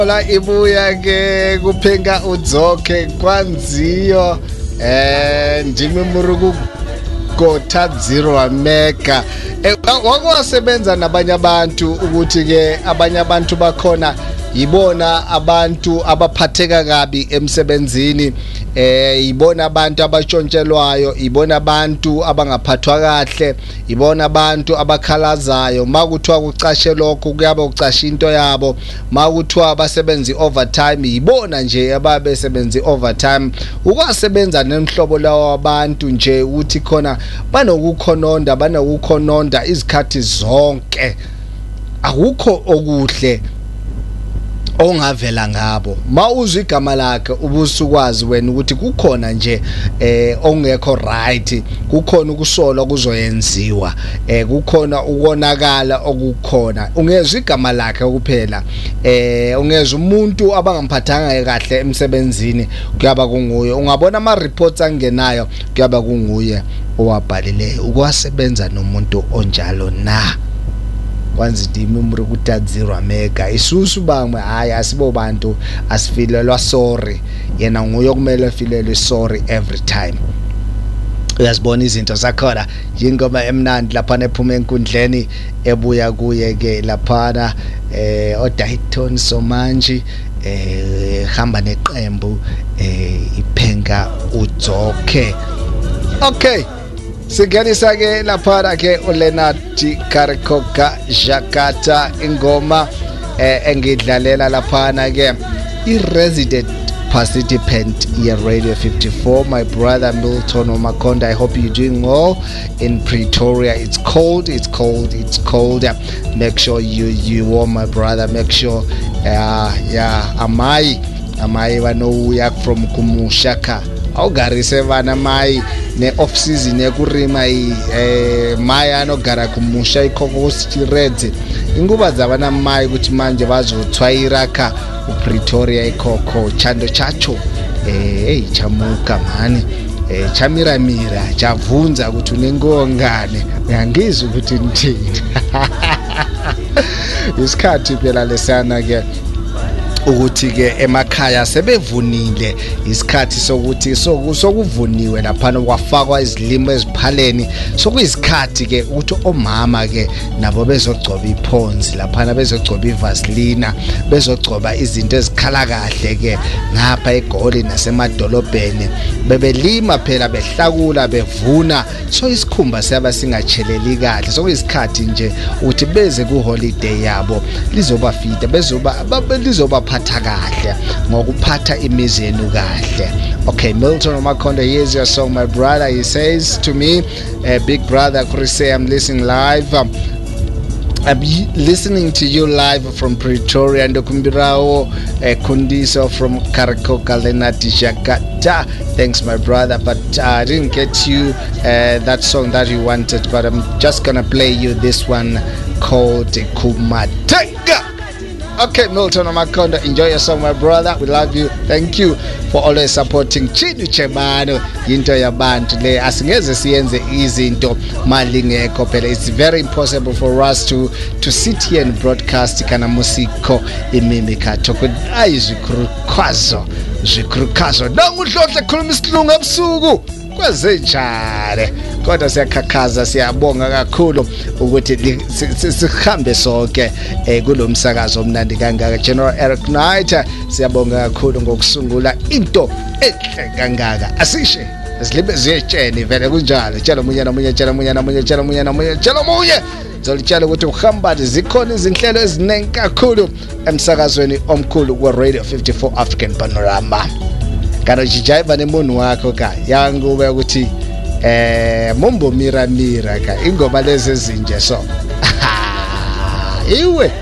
la ibuya ke kuphenga udzoke kwanziyo ndimi muruku kota 0 mega wakwasebenza nabanye abantu ukuthi ke abanye abantu bakhona yibona abantu abaphatheka kabi emsebenzini yibona abantu abashontshelwayo yibona abantu abangaphathwa kahle yibona abantu abakhalazayo makuthiwa kucashe lokho kuyabe kucasha into yabo makuthiwa abasebenzi overtime yibona nje ababesebenzi overtime ukwasebenza nemhlobo lawo abantu nje uthi khona banokukhononda izikhathi zonke akukho okuhle ongavela ngabo mawuzwa igama lakhe ubusukwazi wena ukuthi kukhona nje ongekho right kukhona ukusola kuzoyenziwa kukhona ukonakala okukhona ungezwe igama lakhe kuphela ungezwe umuntu abangamphathanga kahle emsebenzini kuyaba kunguye ungabona ama reports angenayo kuyaba kunguye owabhalile ukwasebenza nomuntu onjalo na kwanzi ndimi umru kuta 0 mega isusu bamwe hayi asibo bantu asifilelwa sorry yena nguye kumele afilelwe sorry every time uyazibona izinto zakhona ingoma emnandi lapha nephuma enkundleni ebuya kuye ke lapha oDayton Somanji hamba neqembu iphenga udzoke. Okay, singenisa ke lapha ke uLeonard Karikoka Jakarta ingoma engidlalela lapha ke i-resident participant here Radio 54, my brother Milton Omakonda. I hope you're doing well in Pretoria. It's cold. Make sure you warm, my brother. Make sure amai vanouya from Kumushaka awugarise vana mai ne off season yekurima mai anogara kumusha iKhokosti Reds inguba dzavana mai kuti manje vazotsvaira ka kuPretoria ikoko chando chacho chamuka mani chamiramira chavunza kuti unengongane uyangizwa ukuthi ndini isikhathi phela lesana ke ukuthi ke emakhaya sebevunile isikhathi sokuthi sokuvuniwe lapha kwafakwa izilimo eziphaleni sokuyisikhathi ke ukuthi omama ke nabo bezogcoba iphonzi lapha bezogcoba ivaselina bezogcoba izinto ezikhala kahle ke ngapha eGoli nasemadolobheni bebelima phela behlakula bevuna so isikhumba siyaba singacheleli kahle sokuyisikhathi nje ukuthi beze ku holiday yabo lizoba fita lizoba phatha kahle ngokuphatha imizi yenu kahle. Okay, Milton Omakonda, here's your song, my brother. He says to me, big brother Chris, I'm listening live. I'm listening to you live from Pretoria and Kumbirao Kundiso from Karikoka Lenati Jakarta. Thanks, my brother, but I didn't get you that song that you wanted, but I'm just gonna play you this one called Kumatega. Okay, Milton Omakonda, enjoy your song, my brother. We love you. Thank you for always supporting Chidu Chebano into your band today. Asingeze siyenze izinto malingekho phela. It's very impossible for us to sit here and broadcast kana musiko imimika tokudayi zikrukazo nanguhlohle khuluma isilungu ebusuku kwezenjare kodwa siyakhakhaza siyabonga kakhulu ukuthi sihambe sonke kulomsakazo omnandi kangaka. General Eric Knight, siyabonga kakhulu ngokusungula into enhle kangaka. Asishe silibe ziyetsheni vele kunjalo, tshela umunye zolitshela ukuthi uhambani zikhona izinhlelo eziningi kakhulu emsakazweni omkhulu weRadio 54 African Panorama. Kana jijayiva nemuntu wakho ka yangube ukuthi mumbo mira ka ingoma lezi ezinje so iwe